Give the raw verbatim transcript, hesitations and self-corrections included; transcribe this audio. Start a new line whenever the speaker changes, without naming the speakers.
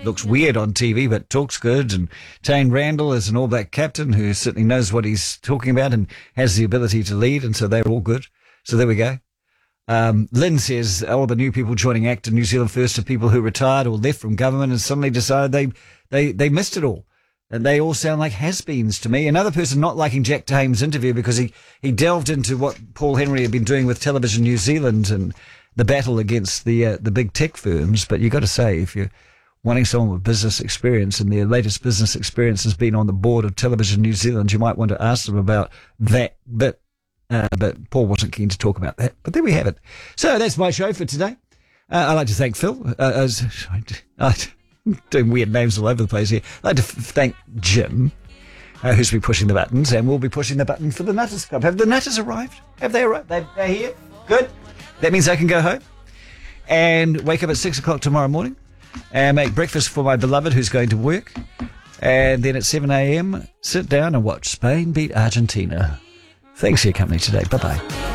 looks weird on T V, but talks good. And Tane Randall is an All Black captain who certainly knows what he's talking about and has the ability to lead, and so they're all good. So there we go. Um, Lynn says all the new people joining ACT in New Zealand First are people who retired or left from government and suddenly decided they, they, they missed it all. And they all sound like has-beens to me. Another person not liking Jack Taham's interview because he, he delved into what Paul Henry had been doing with Television New Zealand and the battle against the uh, the big tech firms. But you got to say, if you're wanting someone with business experience and their latest business experience has been on the board of Television New Zealand, you might want to ask them about that bit. Uh, but Paul wasn't keen to talk about that. But there we have it. So that's my show for today. Uh, I'd like to thank Phil. Uh, as, I'm doing weird names all over the place here. I'd like to f- thank Jim, uh, who's been pushing the buttons, and we'll be pushing the button for the Nutters Club. Have the Nutters arrived? Have they arrived? They, they're here? Good. That means I can go home and wake up at six o'clock tomorrow morning and make breakfast for my beloved who's going to work. And then at seven a.m., sit down and watch Spain beat Argentina. Thanks for your company today. Bye-bye.